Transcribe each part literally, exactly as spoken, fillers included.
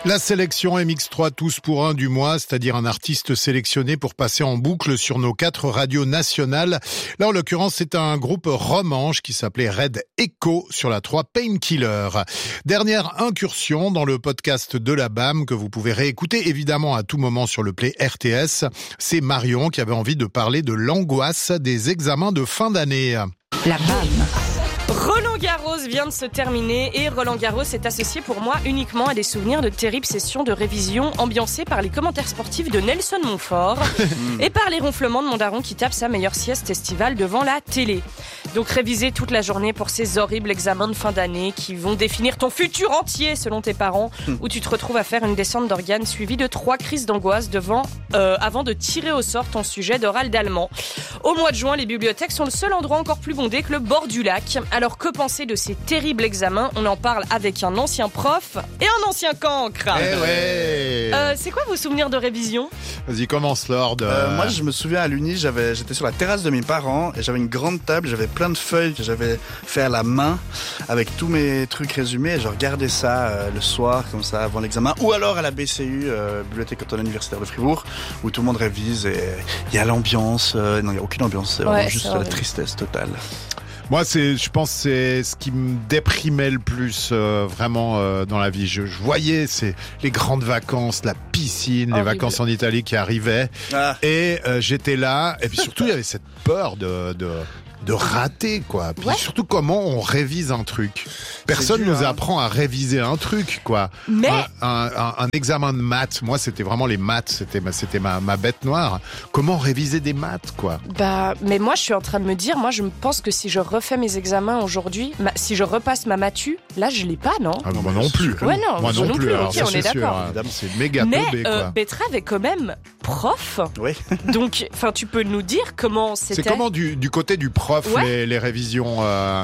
La sélection M X trois Tous pour un du mois, c'est-à-dire un artiste sélectionné pour passer en boucle sur nos quatre radios nationales. Là, en l'occurrence, c'est un groupe romanche qui s'appelait Red Echo sur la trois Painkiller. Dernière incursion dans le podcast de la B A M que vous pouvez réécouter évidemment à tout moment sur le Play R T S. C'est Marion qui avait envie de parler de l'angoisse des examens de fin d'année. La B A M. Roland Garros vient de se terminer et Roland Garros est associé pour moi uniquement à des souvenirs de terribles sessions de révision ambiancées par les commentaires sportifs de Nelson Montfort et par les ronflements de mon daron qui tape sa meilleure sieste estivale devant la télé. Donc réviser toute la journée pour ces horribles examens de fin d'année qui vont définir ton futur entier selon tes parents, où tu te retrouves à faire une descente d'organes suivie de trois crises d'angoisse devant, euh, avant de tirer au sort ton sujet d'oral d'allemand. Au mois de juin, les bibliothèques sont le seul endroit encore plus bondé que le bord du lac. Alors que penser de ces terribles examens ? On en parle avec un ancien prof et un ancien cancre. Eh ouais. euh, C'est quoi vos souvenirs de révision ? Vas-y, commence Lord. Euh, moi, je me souviens à l'Uni, j'avais, j'étais sur la terrasse de mes parents et j'avais une grande table, j'avais plein de feuilles que j'avais fait à la main avec tous mes trucs résumés et je regardais ça euh, le soir comme ça avant l'examen ou alors à la B C U, euh, Bibliothèque cantonale universitaire de Fribourg, où tout le monde révise et il y a l'ambiance, euh, non il n'y a aucune ambiance, c'est vraiment Ouais, juste c'est la horrible. tristesse totale. Moi, c'est, je pense, que c'est ce qui me déprimait le plus euh, vraiment euh, dans la vie. Je, je voyais c'est les grandes vacances, la piscine, les Horrible. vacances en Italie qui arrivaient, Ah. et euh, j'étais là. Et puis surtout, il y avait cette peur de de de rater, quoi. Puis Ouais. surtout, comment on révise un truc. Personne dur, nous hein. apprend à réviser un truc, quoi. Mais Un, un, un, un examen de maths, moi, c'était vraiment les maths. C'était ma, c'était ma, ma bête noire. Comment réviser des maths, quoi. Bah, mais moi, je suis en train de me dire, moi, je me pense que si je refais mes examens aujourd'hui, ma- si je repasse ma matu, là, je l'ai pas, non ? Ah, non, moi non plus. Ouais, non, moi moi non plus, alors ok, ça, on est c'est sûr, d'accord. hein. Évidemment. C'est méga Mais teubé, euh, quoi. Betrave est quand même prof, Oui. donc, enfin, tu peux nous dire comment c'était ? C'est comment du, du côté du prof, Ouais. les, les révisions euh...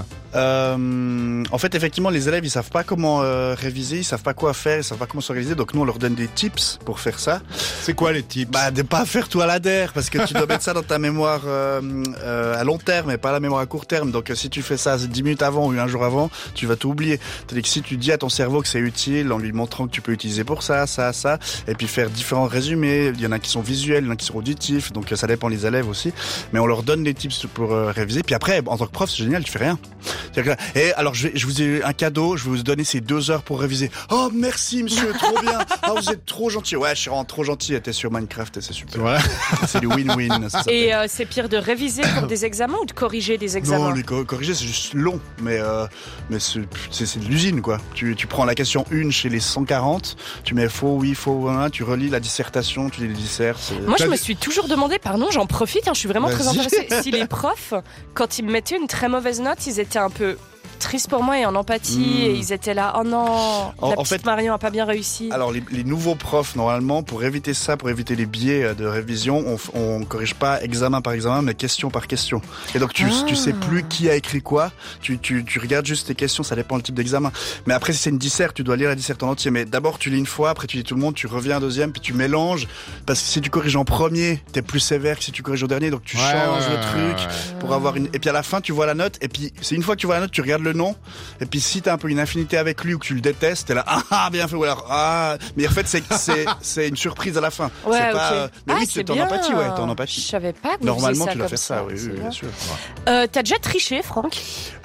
Euh, en fait, effectivement, les élèves, ils savent pas comment euh, réviser, ils savent pas quoi faire, ils savent pas comment s'organiser. Donc nous, on leur donne des tips pour faire ça. C'est quoi les tips? Bah, de pas faire tout à la D E R, parce que tu dois mettre ça dans ta mémoire euh, euh, à long terme, et pas la mémoire à court terme. Donc euh, si tu fais ça dix minutes avant ou un jour avant, tu vas tout oublier. Tandis que si tu dis à ton cerveau que c'est utile, en lui montrant que tu peux utiliser pour ça, ça, ça, et puis faire différents résumés. Il y en a qui sont visuels, il y en a qui sont auditifs, donc euh, ça dépend des élèves aussi. Mais on leur donne des tips pour euh, réviser. Puis après, en tant que prof, c'est génial, tu fais rien. C'est-à-dire que- Et alors, je, vais, je vous ai un cadeau, je vais vous donner ces deux heures pour réviser. Oh, merci, monsieur, trop bien. Ah, vous êtes trop gentil. Ouais, je suis vraiment trop gentil. T'es sur Minecraft et c'est super. Voilà. C'est du win-win. ça s'appelle. Et euh, c'est pire de réviser pour des examens ou de corriger des examens ? Non, les co- corriger, c'est juste long, mais euh, mais c'est, c'est, c'est de l'usine, quoi. Tu, tu prends la question une chez les cent quarante, tu mets faux, oui, faux, hein, tu relis la dissertation, tu lis les dissertes. c'est- Moi, je T'as me dit- suis toujours demandé, pardon, j'en profite, hein, je suis vraiment très Vas-y. intéressée. Si les profs, quand ils me mettaient une très mauvaise note, ils étaient un peu tristes pour moi et en empathie, Mm. et ils étaient là, oh non, En- la en petite fait- Marion a pas bien réussi. Alors les, les nouveaux profs, normalement, pour éviter ça, pour éviter les biais euh, de révision, on, f- on corrige pas examen par examen, mais question par question. Et donc tu, Ah. tu sais plus qui a écrit quoi, tu, tu, tu regardes juste tes questions, ça dépend le type d'examen. Mais après si c'est une disserte, tu dois lire la disserte en entier. Mais d'abord tu lis une fois, après tu lis tout le monde, tu reviens un deuxième, puis tu mélanges. Parce que si tu corriges en premier, t'es plus sévère que si tu corriges au dernier, donc tu Ouais, changes ouais, le truc. ouais, ouais. Pour avoir une, et puis à la fin tu vois la note, et puis c'est une fois que tu vois la note, tu regardes le nom, et puis si t'as un peu une affinité avec lui ou que tu le détestes, t'es là, ah, ah bien fait, ou alors, ah, mais en fait c'est, c'est, c'est une surprise à la fin. Ouais, c'est ok. pas, euh, mais Ah, oui, c'est c'est en bien. empathie, ouais, t'es en Je empathie. savais pas que vous Normalement faisiez tu dois comme faire ça, oui, c'est oui, bien. bien sûr. Euh, T'as déjà triché, Franck ?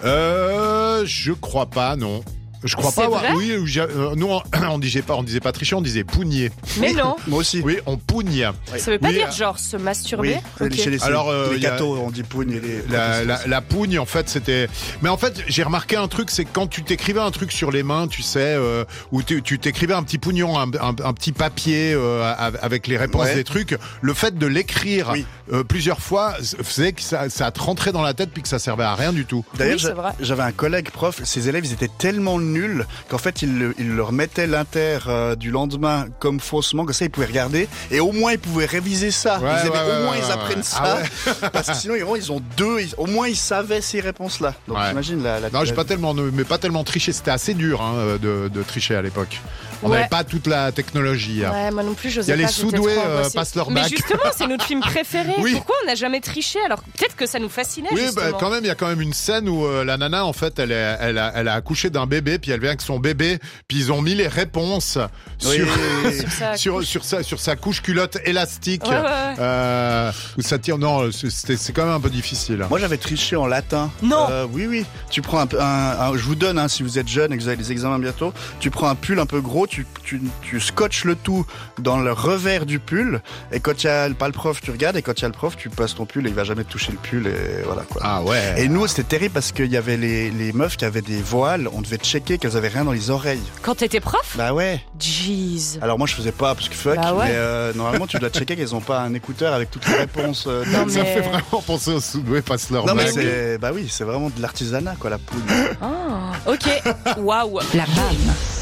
Euh, je crois pas, non. Je crois C'est pas avoir. vrai Oui, ou j'ai- euh, nous on, on disait pas, on disait pas tricher, on disait pougner. Mais non, Moi aussi. Oui, on pougne. ça veut pas Oui, dire euh, genre se masturber. Oui, Ok. chez les, Alors, euh, les y a- gâteaux, on dit pougne et les. La, la, la pougne, en fait, c'était. Mais en fait, j'ai remarqué un truc, c'est que quand tu t'écrivais un truc sur les mains, tu sais, euh, où tu, tu t'écrivais un petit pognon, un, un, un petit papier euh, avec les réponses Ouais. des trucs, le fait de l'écrire Oui. euh, plusieurs fois faisait que ça, ça te rentrait dans la tête puis que ça servait à rien du tout. D'ailleurs, Oui, c'est j'a- vrai. j'avais un collègue prof, ses élèves, ils étaient tellement nuls qu'en fait, il, le- il leur mettait l'inter euh, du lendemain comme faussement, que ça, ils pouvaient regarder, et au moins, ils pouvaient réviser ça. Ouais, ils disaient, ouais, mais ouais, au moins, ouais, ils ouais. apprennent Ah ça. Parce que sinon, ils, ils ont deux, ils- au moins, ils savaient ces réponses-là. Donc, Ouais. j'imagine la, la Non, j'ai la- pas tellement, mais pas tellement triché. C'était assez dur hein, de, de tricher à l'époque. On Ouais. n'avait pas toute la technologie. hein. Ouais, moi non plus, je Il y a les pas, j'étais sous-doués, trop euh, angoissée. passent leur Mais bac. justement, c'est notre film préféré. Oui. Pourquoi on n'a jamais triché alors peut-être que ça nous fascinait Oui, justement. bah, quand même, il y a quand même une scène où euh, la nana, en fait, elle, est, elle, a, elle a accouché d'un bébé, bébé, puis elle vient avec son bébé, puis ils ont mis les réponses Oui, sur, Sur sa sur, couche. sur, sa, sur sa couche culotte élastique. Ouais, ouais, ouais. Euh, où ça tire. Non, c'est, c'est quand même un peu difficile. Moi, j'avais triché en latin. Non. Euh, oui, oui. Tu prends un, un, un- je vous donne, hein, si vous êtes jeune et que vous avez des examens bientôt, tu prends un pull un peu gros, tu, tu, tu scotches le tout dans le revers du pull, et quand il y a pas le prof, tu regardes, et quand il y a le prof, tu passes ton pull et il va jamais te toucher le pull, et voilà quoi. Ah ouais. Et nous, c'était terrible parce qu'il y avait les, les meufs qui avaient des voiles, on devait checker qu'elles avaient rien dans les oreilles. Quand t'étais prof? Bah ouais. Jeez. Alors moi, je faisais pas parce que fuck, Bah ouais. mais euh, normalement, tu dois checker qu'elles ont pas un écouteur avec toutes les réponses. euh, Non, Ça mais- fait vraiment penser aux Soudoués passe leur Non mais blague. c'est, bah oui, c'est vraiment de l'artisanat quoi, la poule. Ah, ok. Waouh. La B A M.